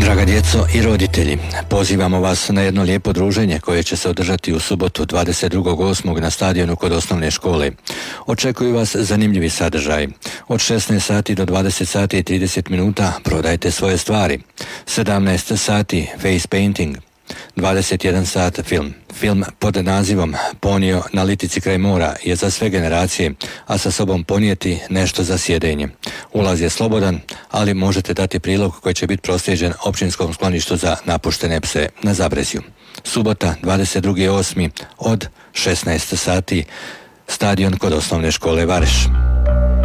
Draga djeco i roditelji, pozivamo vas na jedno lijepo druženje koje će se održati u subotu 22.8. na stadionu kod osnovne škole. Očekuju vas zanimljivi sadržaj. Od 16 sati do 20 sati i 30 minuta prodajte svoje stvari. 17 sati face painting. 21 sat film. Film pod nazivom Ponio na litici kraj mora je za sve generacije, a sa sobom ponijeti nešto za sjedenje. Ulaz je slobodan, ali možete dati prilog koji će biti proslijeđen općinskom skloništu za napuštene pse na Zabrezju. Subota 22.8. od 16 sati, stadion kod osnovne škole Vareš.